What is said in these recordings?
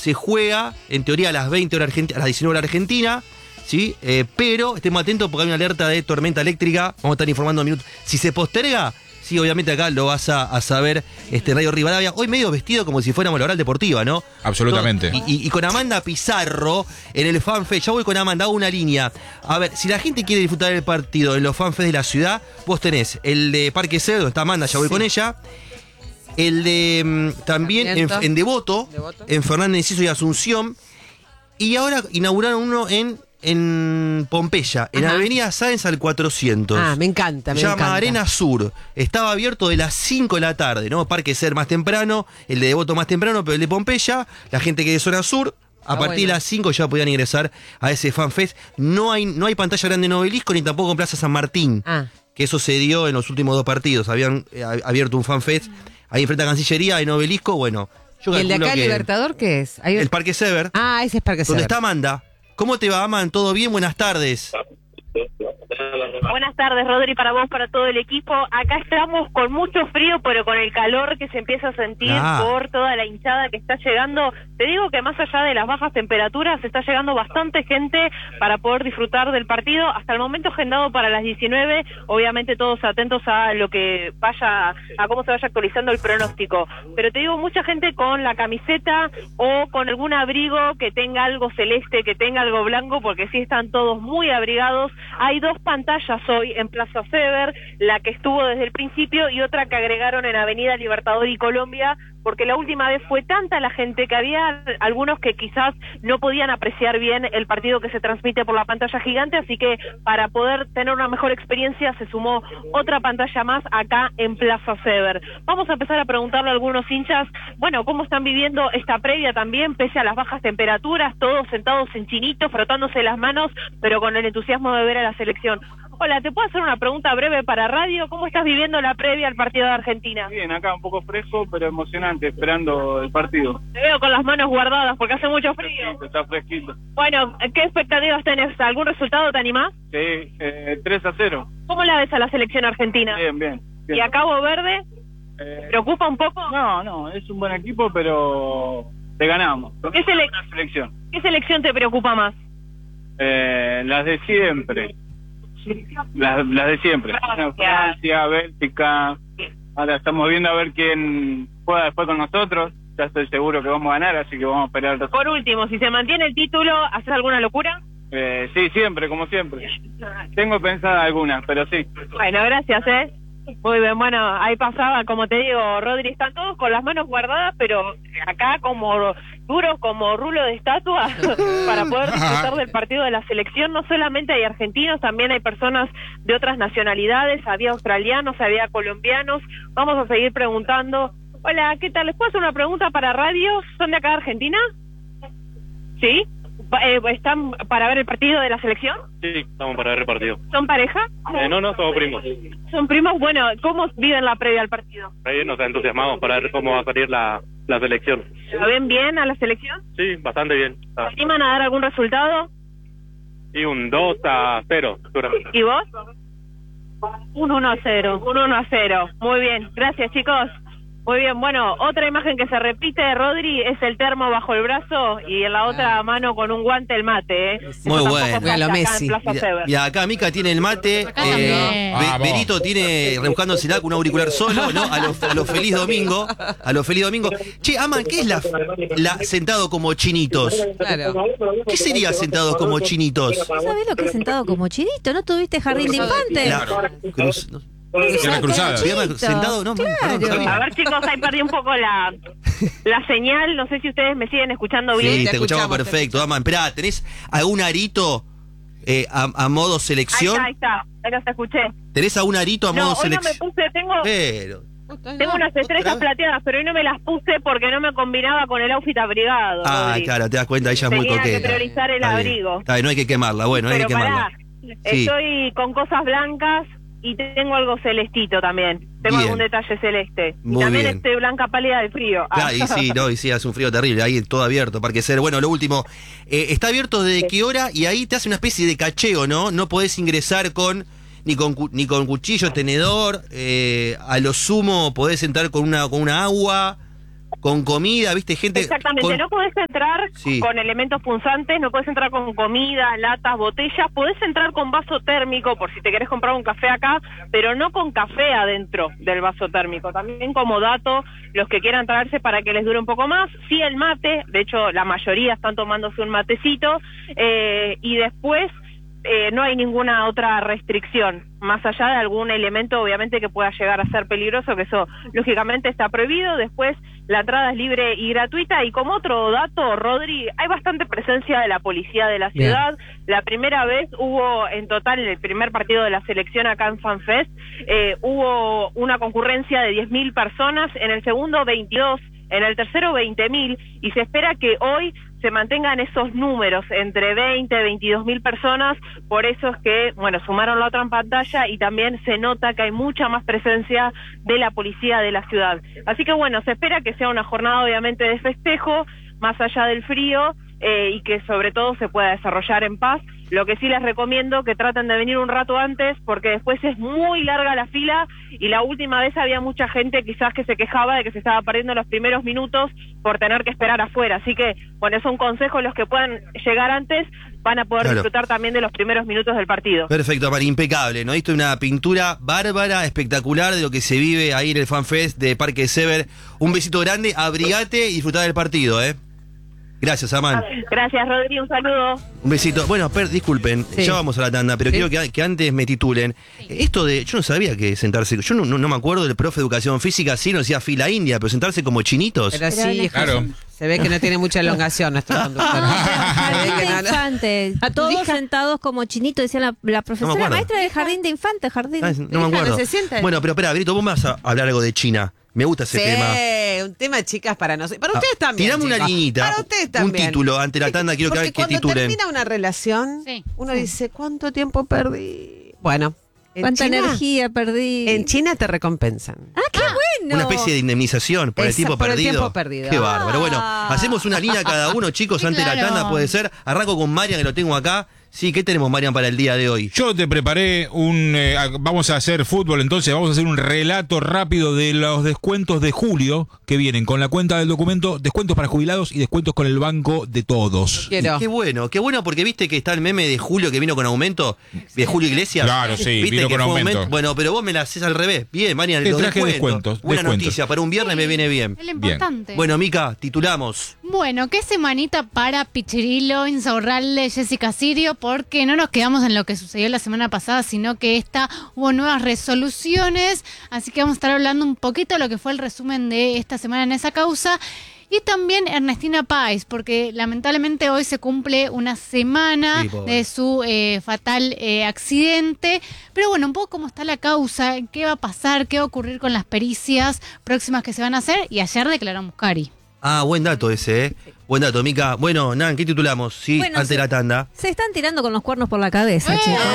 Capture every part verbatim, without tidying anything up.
se juega, en teoría, a las veinte horas argent- a las diecinueve horas Argentina, ¿sí? Eh, pero estemos atentos porque hay una alerta de tormenta eléctrica. Vamos a estar informando en minutos. Si se posterga, sí, obviamente acá lo vas a, a saber, este Radio Rivadavia. Hoy medio vestido como si fuéramos la Oral Deportiva, ¿no? Absolutamente. Y, y, y con Amanda Pizarro en el FanFest. Ya voy con Amanda, hago una línea. A ver, si la gente quiere disfrutar del partido en los FanFest de la ciudad, vos tenés el de Parque Cedo, donde está Amanda, ya voy sí. con ella. El de mm, también en, en Devoto, Devoto, en Fernández Enciso y Asunción. Y ahora inauguraron uno en... en Pompeya, en Ajá. Avenida Sáenz al cuatrocientos. Ah, me encanta, me Se llama encanta. Arena Sur. Estaba abierto de las cinco de la tarde, ¿no? Parque Ser más temprano, el de Devoto más temprano, pero el de Pompeya, la gente que es de zona sur, a ah, partir bueno. de las cinco ya podían ingresar a ese FanFest. No hay, no hay pantalla grande en Obelisco ni tampoco en Plaza San Martín, ah. que eso se dio en los últimos dos partidos. Habían eh, abierto un FanFest ahí enfrente a Cancillería, en Obelisco, bueno. Yo ¿Y el de acá, que Libertador, qué es? Hay... El Parque Sever. Ah, ese es Parque Sever. Donde está Amanda. ¿Cómo te va, Aman? ¿Todo bien? Buenas tardes. Buenas tardes, Rodri, para vos, para todo el equipo. Acá estamos con mucho frío, pero con el calor que se empieza a sentir ah. por toda la hinchada que está llegando. Te digo que más allá de las bajas temperaturas, está llegando bastante gente para poder disfrutar del partido. Hasta el momento agendado para las diecinueve, obviamente todos atentos a lo que vaya, a cómo se vaya actualizando el pronóstico. Pero te digo, mucha gente con la camiseta o con algún abrigo que tenga algo celeste, que tenga algo blanco, porque sí están todos muy abrigados. Hay dos pantallas hoy en Plaza Sever, la que estuvo desde el principio y otra que agregaron en Avenida Libertador y Colombia, porque la última vez fue tanta la gente que había algunos que quizás no podían apreciar bien el partido que se transmite por la pantalla gigante, así que para poder tener una mejor experiencia se sumó otra pantalla más acá en Plaza Sever. Vamos a empezar a preguntarle a algunos hinchas, bueno, cómo están viviendo esta previa también, pese a las bajas temperaturas, todos sentados en chinito, frotándose las manos, pero con el entusiasmo de ver a la selección. Hola, ¿te puedo hacer una pregunta breve para radio? ¿Cómo estás viviendo la previa al partido de Argentina? Bien, acá un poco fresco, pero emocionante, esperando el partido. Te veo con las manos guardadas porque hace mucho frío. Fresquito, está fresquito. Bueno, ¿qué expectativas tenés? ¿Algún resultado te animás? Sí, eh, tres a cero. ¿Cómo la ves a la selección argentina? Bien, bien. bien. ¿Y a Cabo Verde? Eh, ¿Preocupa un poco? No, no, es un buen equipo, pero te ganamos. ¿Qué, sele selección? ¿Qué selección te preocupa más? Eh, las de siempre. Las, las de siempre. Francia. Francia, Bélgica. Ahora estamos viendo a ver quién juega después con nosotros. Ya estoy seguro que vamos a ganar, así que vamos a esperar. Por último, si se mantiene el título, ¿haces alguna locura? Eh, sí, siempre, como siempre. Tengo pensada algunas, pero sí. Bueno, gracias, ¿eh? Muy bien, bueno, ahí pasaba, como te digo, Rodri, están todos con las manos guardadas, pero acá como duros como rulo de estatua para poder disfrutar del partido de la selección. No solamente hay argentinos, también hay personas de otras nacionalidades, había australianos, había colombianos. Vamos a seguir preguntando. Hola, ¿qué tal? ¿Les puedo hacer una pregunta para radio? ¿Son de acá de Argentina? ¿Sí? Eh, ¿Están para ver el partido de la selección? Sí, estamos para ver el partido. ¿Son pareja? Eh, no, no, somos primos. ¿Son primos? Bueno, ¿cómo viven la previa al partido? Ahí nos entusiasmamos para ver cómo va a salir la, la selección. ¿La ven bien a la selección? Sí, bastante bien. ¿Se animan a dar algún resultado? Y un dos a cero, seguramente. ¿Y vos? Un uno a cero. Un uno a cero. Muy bien, gracias chicos. Muy bien, bueno, otra imagen que se repite, Rodri, es el termo bajo el brazo y en la otra mano con un guante el mate, ¿eh? Muy bueno. Mira lo Messi. Y acá Mica tiene el mate, eh, Be Berito tiene rebuscándosela con un auricular solo, ¿no? A lo, a lo feliz domingo, a lo feliz domingo. Che, Aman, ¿qué es la, la sentado como chinitos? Claro. ¿Qué sería sentado como chinitos? ¿Sabés lo que es sentado como chinito? ¿No tuviste jardín de infantes? Claro. Cruz, no. Pierna cruzada. Sentado, no, claro. perdón, a ver chicos, ahí perdí un poco la, la señal, no sé si ustedes me siguen escuchando bien. Sí, te, te escuchamos, escuchamos perfecto. Aman, esperá, ¿tenés algún arito eh, a, a modo selección? Ahí está, ahí está, ahí los escuché. ¿Tenés algún arito a modo No, hoy no me selección? puse, tengo... Pero... Tengo unas estrellas plateadas, pero hoy no me las puse porque no me combinaba con el outfit abrigado. Ah, Rodri. claro, te das cuenta, ella es muy Tenía coqueta. que priorizar el Está bien, abrigo. está bien, no hay que quemarla, bueno, no hay Pero que quemarla. pará, estoy con cosas blancas y tengo algo celestito también. Tengo Bien. algún detalle celeste. Muy y también bien. estoy blanca pálida de frío. Claro, y sí, no, y sí, hace un frío terrible, ahí todo abierto, Parque Ser. Bueno, lo último, eh, ¿está abierto desde qué hora? Y ahí te hace una especie de cacheo, ¿no? No podés ingresar con ni con cu- ni con cuchillo, tenedor, eh, a lo sumo podés entrar con una con una agua. con comida, viste, gente... Exactamente, con... no podés entrar sí. con elementos punzantes, no podés entrar con comida, latas, botellas, podés entrar con vaso térmico por si te querés comprar un café acá, pero no con café adentro del vaso térmico. También como dato, los que quieran traerse para que les dure un poco más, sí el mate, de hecho la mayoría están tomándose un matecito, eh, y después... Eh, no hay ninguna otra restricción, más allá de algún elemento obviamente que pueda llegar a ser peligroso, que eso lógicamente está prohibido. Después la entrada es libre y gratuita, y como otro dato, Rodri, hay bastante presencia de la policía de la ciudad. Bien. La primera vez hubo en total, en el primer partido de la selección acá en FanFest, eh, hubo una concurrencia de diez mil personas, en el segundo veintidós, en el tercero veinte mil, y se espera que hoy se mantengan esos números entre veinte, veintidós mil personas. Por eso es que, bueno, sumaron la otra en pantalla y también se nota que hay mucha más presencia de la policía de la ciudad. Así que bueno, se espera que sea una jornada obviamente de festejo, más allá del frío, eh, y que sobre todo se pueda desarrollar en paz. Lo que sí les recomiendo que traten de venir un rato antes, porque después es muy larga la fila, y la última vez había mucha gente quizás que se quejaba de que se estaba perdiendo los primeros minutos por tener que esperar afuera. Así que, bueno, son consejos, los que puedan llegar antes van a poder claro. disfrutar también de los primeros minutos del partido. Perfecto, Mari, impecable, ¿no? Esto es una pintura bárbara, espectacular de lo que se vive ahí en el FanFest de Parque Sever. Un besito grande, abrigate y disfrutar del partido, ¿eh? Gracias, Aman. Gracias, Rodri, un saludo. Un besito. Bueno, per, disculpen, sí. ya vamos a la tanda, pero ¿Sí? quiero que, que antes me titulen. Sí. Esto de, yo no sabía que sentarse, yo no, no, no me acuerdo del profe de educación física, sí, no decía fila india, pero sentarse como chinitos. Pero sí, claro. Se ve que no tiene mucha elongación nuestro conductor. Jardín de Infantes. A todos Deja. sentados como chinitos, decía la, la profesora no maestra del Jardín de Infantes. Jardín. Ah, no me acuerdo. Se bueno, pero espera, Brito, vos me vas a hablar algo de China. Me gusta ese sí, tema. un tema, chicas, para nosotros. Para ustedes también. Tirame chicos. una liñita. Para ustedes también. Un título ante la tanda, quiero Porque que, que titulen. Cuando termina una relación, sí. uno sí. dice, ¿cuánto tiempo perdí? Bueno. ¿Cuánta China, energía perdí? En China te recompensan. ¡Ah, qué ah, bueno! Una especie de indemnización por, Esa, el, tiempo por perdido. el tiempo perdido. Qué bárbaro. Bueno, hacemos una línea cada uno, chicos, sí, ante claro. la tanda, puede ser. Arranco con Marian, que lo tengo acá. Sí, ¿qué tenemos, Marian, para el día de hoy? Yo te preparé un... Eh, vamos a hacer fútbol, entonces vamos a hacer un relato rápido de los descuentos de julio que vienen con la cuenta del documento, descuentos para jubilados y descuentos con el banco de todos. Quiero. Qué bueno, qué bueno, porque viste que está el meme de Julio que vino con aumento, de Julio Iglesias. Claro, sí, vino con aumento. aumento. Bueno, pero vos me la haces al revés. Bien, Marian, te los traje descuentos. descuentos. Buena descuentos. noticia, para un viernes sí, me viene bien. Es lo importante. Bien. Bueno, Mica, titulamos. Bueno, qué semanita para Pichirilo, Insaurralde, Jessica Sirio, porque no nos quedamos en lo que sucedió la semana pasada, sino que esta hubo nuevas resoluciones, así que vamos a estar hablando un poquito de lo que fue el resumen de esta semana en esa causa. Y también Ernestina Páez, porque lamentablemente hoy se cumple una semana sí, de su eh, fatal eh, accidente. Pero bueno, un poco cómo está la causa, qué va a pasar, qué va a ocurrir con las pericias próximas que se van a hacer. Y ayer declaró Muscari. Ah, buen dato ese, ¿eh? Buen dato, Mica. Bueno, Nan, ¿qué titulamos? Sí, bueno, ante se, la tanda. Se están tirando con los cuernos por la cabeza, ¡Eh! chicos.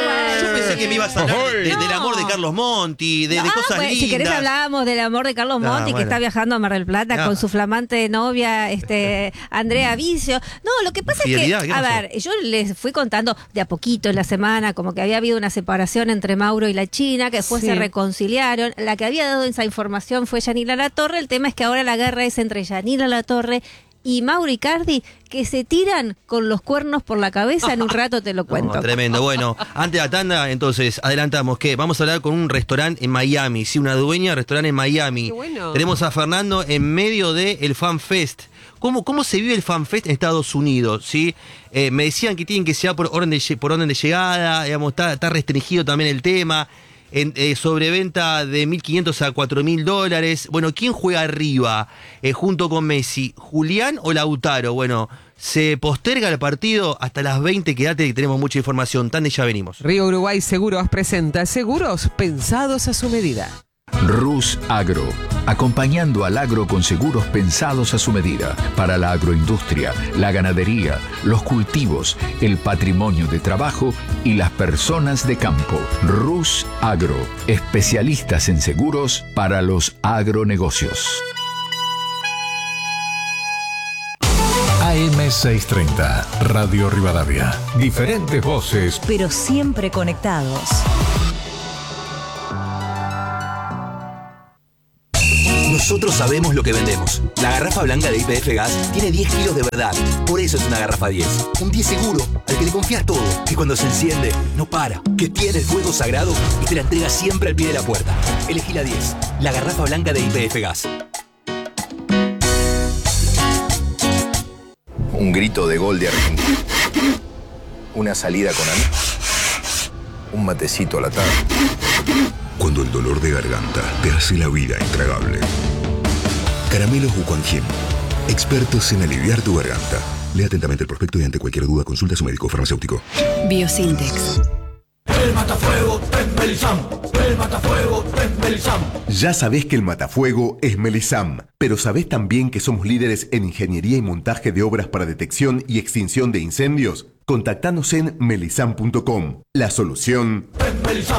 Yo pensé que me ibas a hablar de, de, no. del amor de Carlos Monti, de, no, de cosas pues, lindas. Si querés hablábamos del amor de Carlos Monti, ah, bueno. que está viajando a Mar del Plata ah. con su flamante novia, este Andrea Vicio. No, lo que pasa Fidelidad, es que, a ver, yo les fui contando de a poquito en la semana, como que había habido una separación entre Mauro y la China, que después sí. se reconciliaron. La que había dado esa información fue Yanila Latorre. El tema es que ahora la guerra es entre Yanila Latorre y Mauro Icardi, que se tiran con los cuernos por la cabeza. En un rato te lo cuento. No, tremendo. Bueno, antes de la tanda, entonces, adelantamos que vamos a hablar con un restaurante en Miami. Sí, una dueña de restaurante en Miami. Qué bueno. Tenemos a Fernando en medio del FanFest. ¿Cómo, ¿Cómo se vive el FanFest en Estados Unidos? ¿Sí? Eh, me decían que tienen que ser por orden de, por orden de llegada, digamos, está, está restringido también el tema. En, eh, sobreventa de mil quinientos a cuatro mil dólares. Bueno, ¿quién juega arriba eh, junto con Messi? ¿Julián o Lautaro? Bueno, se posterga el partido hasta las veinte. Quédate que tenemos mucha información. Tan de ya venimos. Río Uruguay Seguros presenta seguros pensados a su medida. Rus Agro, acompañando al agro con seguros pensados a su medida, para la agroindustria, la ganadería, los cultivos, el patrimonio de trabajo y las personas de campo. Rus Agro, especialistas en seguros para los agronegocios. A M seiscientos treinta, Radio Rivadavia. Diferentes voces, pero siempre conectados. Nosotros sabemos lo que vendemos. La garrafa blanca de Y P F Gas tiene diez kilos de verdad. Por eso es una garrafa diez. Un diez seguro, al que le confías todo. Que cuando se enciende, no para. Que tiene el fuego sagrado y te la entrega siempre al pie de la puerta. Elegí la diez. La garrafa blanca de Y P F Gas. Un grito de gol de Argentina. Una salida con amigos. Un matecito a la tarde. Cuando el dolor de garganta te hace la vida intragable. Caramelos Wuquanjin. Expertos en aliviar tu garganta. Lea atentamente el prospecto y ante cualquier duda consulta a su médico farmacéutico. Biosintex. El matafuego es Melisam. El matafuego es Melisam. Ya sabés que el matafuego es Melisam, pero sabés también que somos líderes en ingeniería y montaje de obras para detección y extinción de incendios. Contactanos en melisam punto com. La solución es Melisam.